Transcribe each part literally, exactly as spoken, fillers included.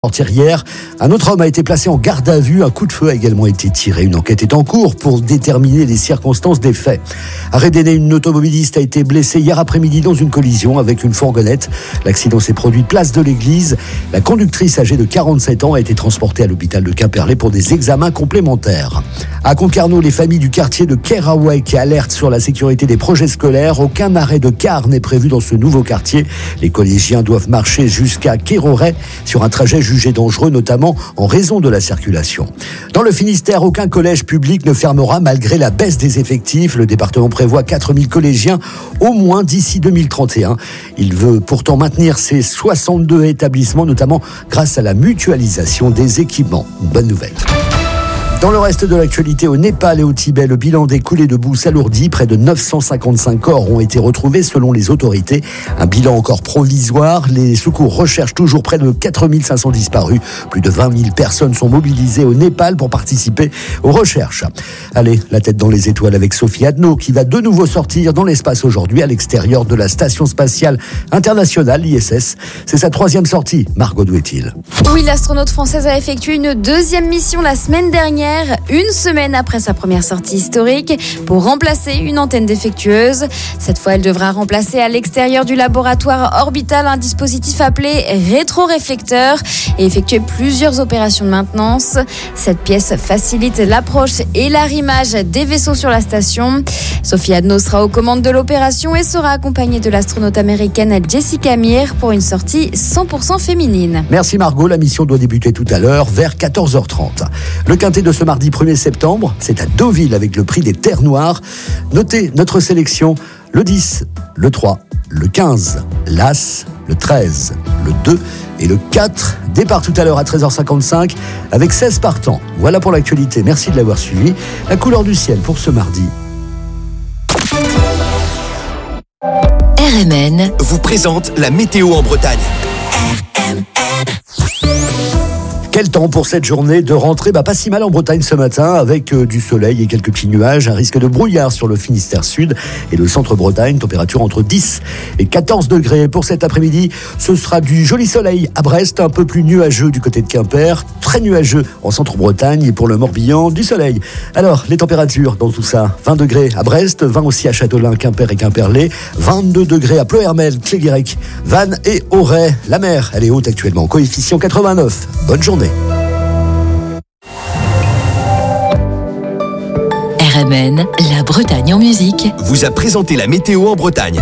Sortir hier, un autre homme a été placé en garde à vue, un coup de feu a également été tiré. Une enquête est en cours pour déterminer les circonstances des faits. À Redéné, une automobiliste a été blessée hier après-midi dans une collision avec une fourgonnette. L'accident s'est produit place de l'église. La conductrice âgée de quarante-sept ans a été transportée à l'hôpital de Quimperlé pour des examens complémentaires. À Concarneau, les familles du quartier de Kairouaï alertent sur la sécurité des projets scolaires. Aucun arrêt de car n'est prévu dans ce nouveau quartier. Les collégiens doivent marcher jusqu'à Kéroret sur un trajet jugé dangereux, notamment en raison de la circulation. Dans le Finistère, aucun collège public ne fermera malgré la baisse des effectifs. Le département prévoit quatre mille collégiens au moins d'ici deux mille trente et un. Il veut pourtant maintenir ses soixante-deux établissements, notamment grâce à la mutualisation des équipements. Bonne nouvelle. Dans le reste de l'actualité, au Népal et au Tibet, le bilan des coulées de boue s'alourdit. Près de neuf cent cinquante-cinq corps ont été retrouvés selon les autorités. Un bilan encore provisoire. Les secours recherchent toujours près de quatre mille cinq cents disparus. Plus de vingt mille personnes sont mobilisées au Népal pour participer aux recherches. Allez, la tête dans les étoiles avec Sophie Adno qui va de nouveau sortir dans l'espace aujourd'hui à l'extérieur de la Station Spatiale Internationale, l'I S S. C'est sa troisième sortie. Margot Douet-il. Oui, l'astronaute française a effectué une deuxième mission la semaine dernière. Une semaine après sa première sortie historique, pour remplacer une antenne défectueuse. Cette fois, elle devra remplacer à l'extérieur du laboratoire orbital un dispositif appelé rétroréflecteur et effectuer plusieurs opérations de maintenance. Cette pièce facilite l'approche et l'arrimage des vaisseaux sur la station. Sophie Adno sera aux commandes de l'opération et sera accompagnée de l'astronaute américaine Jessica Meir pour une sortie cent pour cent féminine. Merci Margot, la mission doit débuter tout à l'heure vers quatorze heures trente. Le quintet de ce mardi premier septembre, c'est à Deauville avec le prix des Terres Noires. Notez notre sélection, le dix, le trois, le quinze, l'As, le treize, le deux et le quatre. Départ tout à l'heure à treize heures cinquante-cinq avec seize partants. Voilà pour l'actualité, merci de l'avoir suivi. La couleur du ciel pour ce mardi. R M N vous présente la météo en Bretagne. R M N. Quel temps pour cette journée de rentrée? Bah, pas si mal en Bretagne ce matin, avec euh, du soleil et quelques petits nuages. Un risque de brouillard sur le Finistère Sud et le centre-Bretagne. Température entre dix et quatorze degrés. Pour cet après-midi, ce sera du joli soleil à Brest, un peu plus nuageux du côté de Quimper, très nuageux en centre-Bretagne et pour le Morbihan, du soleil. Alors, les températures dans tout ça, vingt degrés à Brest, vingt aussi à Châtelain, Quimper et Quimperlé, vingt-deux degrés à Ploërmel, Cléguérec, Vannes et Auray. La mer, elle est haute actuellement, coefficient quatre-vingt-neuf. Bonne journée. R M N, la Bretagne en musique, vous a présenté la météo en Bretagne.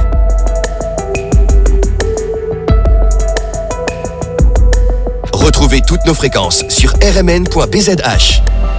Retrouvez toutes nos fréquences sur r m n point b z h.